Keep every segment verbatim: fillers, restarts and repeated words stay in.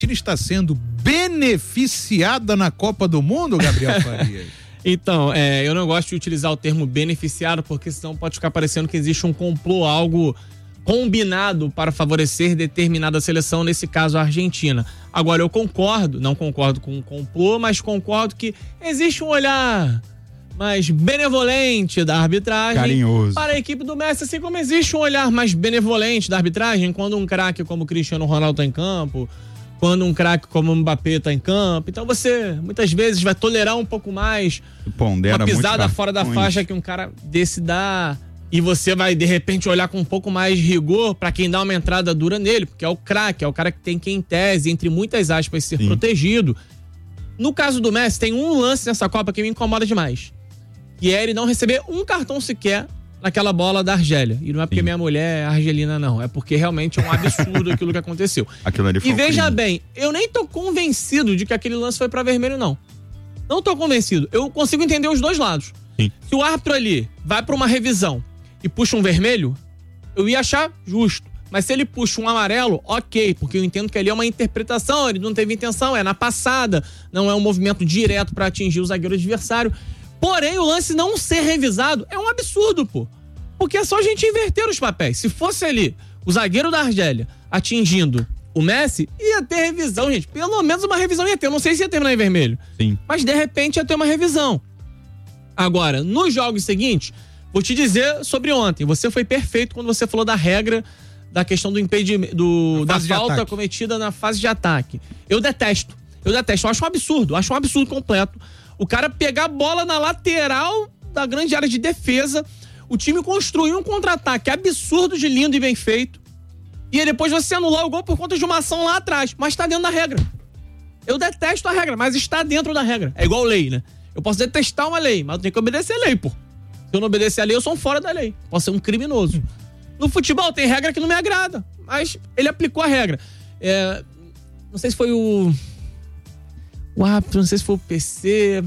Argentina está sendo beneficiada na Copa do Mundo, Gabriel Farias? Então, é, eu não gosto de utilizar o termo beneficiado, porque senão pode ficar parecendo que existe um complô, algo combinado para favorecer determinada seleção, nesse caso a Argentina. Agora, eu concordo, não concordo com o complô, mas concordo que existe um olhar mais benevolente da arbitragem, carinhoso, para a equipe do Messi, assim como existe um olhar mais benevolente da arbitragem quando um craque como o Cristiano Ronaldo está em campo, quando um craque como o Mbappé está em campo. Então você, muitas vezes, vai tolerar um pouco mais Pondera uma pisada muito fora da faixa que um cara desse dá, e você vai, de repente, olhar com um pouco mais de rigor para quem dá uma entrada dura nele, porque é o craque, é o cara que tem que, em tese, entre muitas aspas, ser Sim. protegido. No caso do Messi, tem um lance nessa Copa que me incomoda demais, que é ele não receber um cartão sequer naquela bola da Argélia. E não é porque Sim. minha mulher é argelina, não. É porque realmente é um absurdo aquilo que aconteceu. Aquilo ali foi e veja crime. bem, eu nem tô convencido de que aquele lance foi pra vermelho, não. Não tô convencido. Eu consigo entender os dois lados. Sim. Se o árbitro ali vai pra uma revisão e puxa um vermelho, eu ia achar justo. Mas se ele puxa um amarelo, ok, porque eu entendo que ali é uma interpretação, ele não teve intenção, é na passada, não é um movimento direto pra atingir o zagueiro adversário. Porém, o lance não ser revisado é um absurdo, pô. Porque é só a gente inverter os papéis. Se fosse ali o zagueiro da Argélia atingindo o Messi, ia ter revisão, gente. Pelo menos uma revisão ia ter. Eu não sei se ia terminar em vermelho. Sim. Mas, de repente, ia ter uma revisão. Agora, nos jogos seguintes, vou te dizer sobre ontem. Você foi perfeito quando você falou da regra da questão do impedimento, do, da falta cometida na fase de ataque. Eu detesto. Eu detesto. Eu acho um absurdo. Eu acho um absurdo completo. O cara pegar a bola na lateral da grande área de defesa, o time construir um contra-ataque absurdo de lindo e bem feito, e aí depois você anular o gol por conta de uma ação lá atrás. Mas tá dentro da regra. Eu detesto a regra, mas está dentro da regra. É igual lei, né? Eu posso detestar uma lei, mas eu tenho que obedecer a lei, pô. Se eu não obedecer a lei, eu sou um fora da lei. Posso ser um criminoso. No futebol tem regra que não me agrada, mas ele aplicou a regra. É, não sei se foi o... O árbitro, não sei se foi o P C...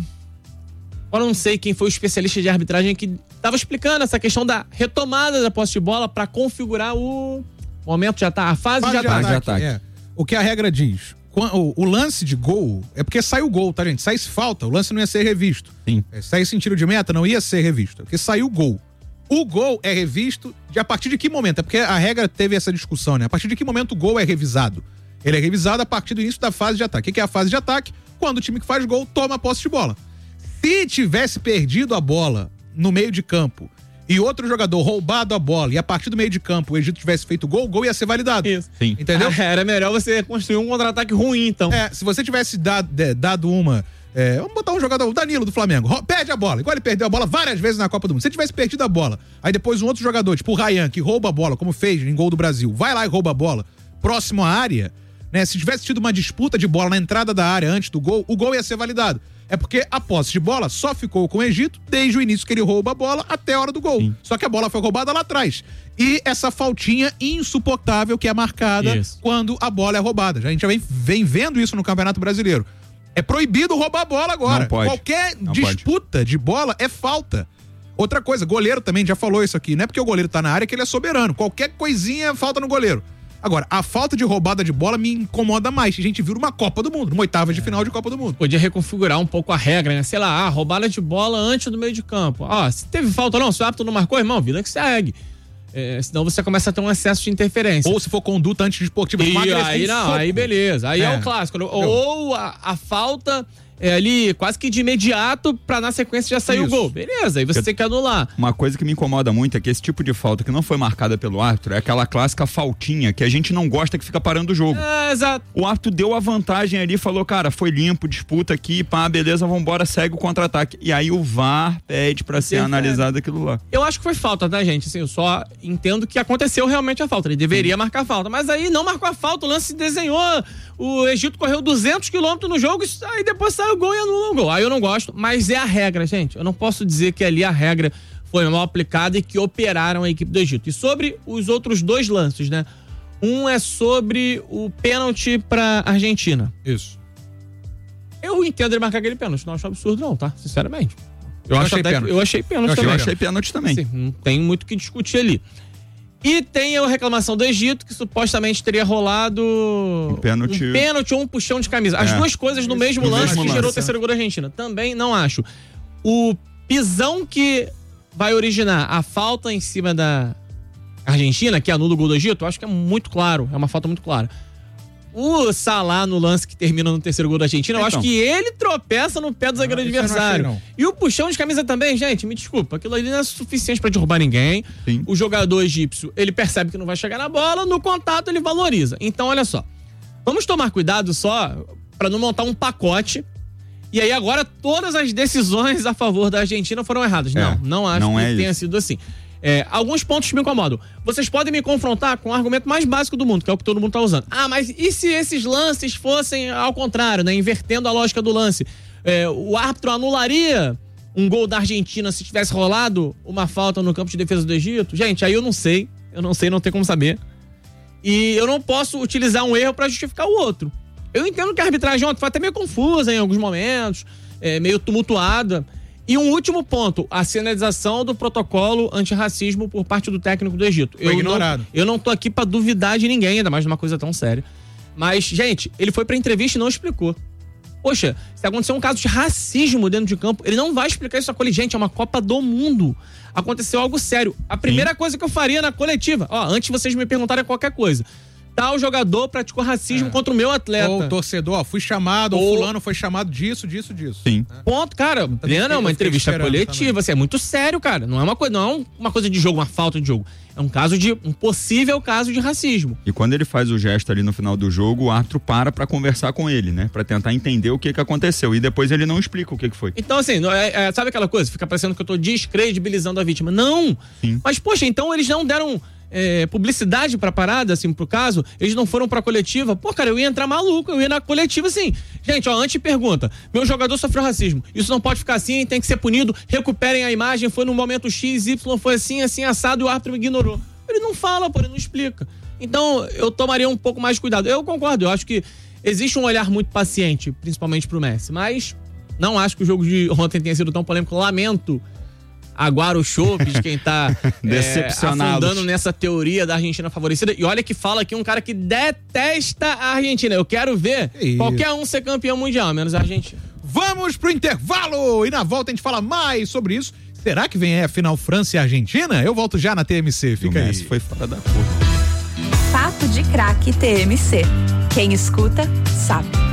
Agora não sei quem foi o especialista de arbitragem que estava explicando essa questão da retomada da posse de bola para configurar o momento de ataque, a fase, fase de, de ataque. ataque. É. O que a regra diz, o lance de gol é porque sai o gol, tá, gente? Sai se falta, o lance não ia ser revisto. Sim. É, sai sem tiro de meta, não ia ser revisto, porque saiu o gol. O gol é revisto de a partir de que momento? É porque a regra teve essa discussão, né? A partir de que momento o gol é revisado? Ele é revisado a partir do início da fase de ataque. O que é a fase de ataque? Quando o time que faz gol toma a posse de bola. Se tivesse perdido a bola no meio de campo e outro jogador roubado a bola e a partir do meio de campo o Egito tivesse feito gol, o gol ia ser validado. Isso. Sim. Entendeu? Ah, era melhor você construir um contra-ataque ruim, então. É, se você tivesse dado, dado uma... É, vamos botar um jogador, o Danilo do Flamengo, perde a bola, igual ele perdeu a bola várias vezes na Copa do Mundo. Se ele tivesse perdido a bola, aí depois um outro jogador, tipo o Ryan, que rouba a bola, como fez em gol do Brasil, vai lá e rouba a bola, próximo à área, né? Se tivesse tido uma disputa de bola na entrada da área antes do gol, o gol ia ser validado. É porque a posse de bola só ficou com o Egito desde o início que ele rouba a bola até a hora do gol. Sim. Só que a bola foi roubada lá atrás. E essa faltinha insuportável que é marcada isso. quando a bola é roubada. A gente já vem, vem vendo isso no Campeonato Brasileiro. É proibido roubar a bola agora. Não pode. Qualquer Não disputa pode. de bola é falta. Outra coisa, goleiro também já falou isso aqui. Não é porque o goleiro tá na área que ele é soberano. Qualquer coisinha é falta no goleiro. Agora, a falta de roubada de bola me incomoda mais. A gente viu uma Copa do Mundo, uma oitava de final de Copa do Mundo. Podia reconfigurar um pouco a regra, né? Sei lá, ah, roubada de bola antes do meio de campo. Ah, se teve falta ou não, se o árbitro não marcou, irmão, vida que segue. É, senão você começa a ter um excesso de interferência. Ou se for conduta antidesportiva. E aí não, aí beleza. Aí é, é o clássico. Ou a, a falta... É ali, quase que de imediato, pra na sequência já sair o gol. Beleza, aí você tem que anular. Uma coisa que me incomoda muito é que esse tipo de falta que não foi marcada pelo árbitro é aquela clássica faltinha que a gente não gosta, que fica parando o jogo. É, exato. O árbitro deu a vantagem ali, falou, cara, foi limpo, disputa aqui, pá, beleza, vambora, segue o contra-ataque. E aí o V A R pede pra ser analisado aquilo lá. Eu acho que foi falta, tá, gente? Assim, eu só entendo que aconteceu realmente a falta. Ele deveria Sim. marcar a falta. Mas aí não marcou a falta, o lance se desenhou, o Egito correu duzentos quilômetros no jogo, aí depois saiu o gol e anulou o gol. Aí eu não gosto, mas é a regra, gente. Eu não posso dizer que ali a regra foi mal aplicada e que operaram a equipe do Egito. E sobre os outros dois lances, né? Um é sobre o pênalti pra Argentina. Isso. Eu entendo ele marcar aquele pênalti, não acho absurdo não, tá? Sinceramente. Eu, eu acho achei até pênalti. Eu achei pênalti eu também. Eu achei pênalti também. Assim, não tem muito o que discutir ali. E tem a reclamação do Egito, que supostamente teria rolado um pênalti, um pênalti ou um puxão de camisa. As é. duas coisas no mesmo no lance mesmo que lance. gerou o terceiro gol da Argentina. Também não acho. O pisão que vai originar a falta em cima da Argentina, que anula o gol do Egito, eu acho que é muito claro. É uma falta muito clara. O Salah no lance que termina no terceiro gol da Argentina, então, eu acho que ele tropeça no pé do zagueiro ah, adversário. Achei, e o puxão de camisa também, gente, me desculpa, aquilo ali não é suficiente pra derrubar ninguém. Sim. O jogador egípcio, ele percebe que não vai chegar na bola, no contato ele valoriza. Então, olha só, vamos tomar cuidado só pra não montar um pacote. E aí agora todas as decisões a favor da Argentina foram erradas. É, não, não acho não que é tenha isso. sido assim. É, alguns pontos me incomodam. Vocês podem me confrontar com o argumento mais básico do mundo, que é o que todo mundo tá usando. Ah, mas e se esses lances fossem ao contrário, né? Invertendo a lógica do lance? É, o árbitro anularia um gol da Argentina se tivesse rolado uma falta no campo de defesa do Egito? Gente, aí eu não sei. Eu não sei, não tem como saber. E eu não posso utilizar um erro pra justificar o outro. Eu entendo que a arbitragem ontem foi até meio confusa em alguns momentos, é, meio tumultuada. E um último ponto, a sinalização do protocolo antirracismo por parte do técnico do Egito. Foi eu ignorado. Não, eu não tô aqui pra duvidar de ninguém, ainda mais numa coisa tão séria. Mas, gente, ele foi pra entrevista e não explicou. Poxa, se acontecer um caso de racismo dentro de campo, ele não vai explicar isso a coletiva. Gente, é uma Copa do Mundo. Aconteceu algo sério. A primeira Sim. coisa que eu faria na coletiva, ó, antes de vocês me perguntarem qualquer coisa, tal jogador praticou racismo é. contra o meu atleta. Ou o torcedor, ó, fui chamado, ou, ou fulano foi chamado disso, disso, disso. Sim. É. Ponto, cara. Plena é uma entrevista coletiva, assim, é muito sério, cara. Não é uma coisa, não é uma coisa de jogo, uma falta de jogo. É um caso de, um possível caso de racismo. E quando ele faz o gesto ali no final do jogo, o árbitro para pra conversar com ele, né? Pra tentar entender o que que aconteceu. E depois ele não explica o que que foi. Então, assim, é, é, sabe aquela coisa? Fica parecendo que eu tô descredibilizando a vítima. Não! Sim. Mas, poxa, então eles não deram... É, publicidade pra parada, assim, pro caso, eles não foram pra coletiva. Pô, cara, eu ia entrar maluco, eu ia na coletiva, assim. Gente, ó, antes pergunta, meu jogador sofreu racismo, isso não pode ficar assim, tem que ser punido, recuperem a imagem, foi no momento X, Y, foi assim, assim, assado, e o árbitro me ignorou. Ele não fala, pô, ele não explica. Então, eu tomaria um pouco mais de cuidado. Eu concordo, eu acho que existe um olhar muito paciente, principalmente pro Messi, mas não acho que o jogo de ontem tenha sido tão polêmico. Lamento Agora o Chopp de quem tá é, afundando nessa teoria da Argentina favorecida. E olha que fala aqui um cara que detesta a Argentina. Eu quero ver Isso. qualquer um ser campeão mundial, menos a Argentina. Vamos pro intervalo! E na volta a gente fala mais sobre isso. Será que vem a final França e Argentina? Eu volto já na T M C. Fica aí. Foi fora da curva. Papo de Craque T M C. Quem escuta, sabe.